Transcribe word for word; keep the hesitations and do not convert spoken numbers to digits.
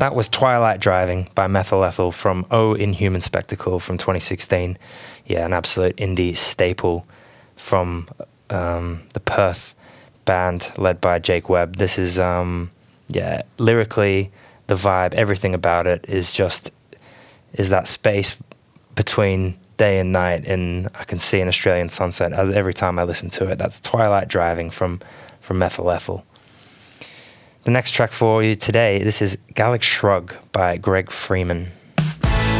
That was Twilight Driving by Methyl Ethel from Oh Inhuman Spectacle from twenty sixteen. Yeah, an absolute indie staple from um, the Perth band led by Jake Webb. This is, um, yeah, lyrically, the vibe, everything about it is just, is that space between day and night, and I can see an Australian sunset as every time I listen to it. That's Twilight Driving from, from Methyl Ethel. The next track for you today, this is Gallic Shrug by Greg Freeman.